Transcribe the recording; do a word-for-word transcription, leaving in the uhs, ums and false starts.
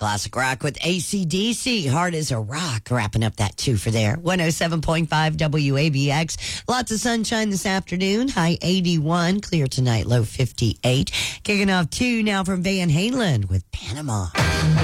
Classic rock with A C D C. Hard as a rock. Wrapping up that two for there. one oh seven point five W A B X. Lots of sunshine this afternoon. High eighty-one. Clear tonight. Low fifty-eight. Kicking off two now from Van Halen with Panama.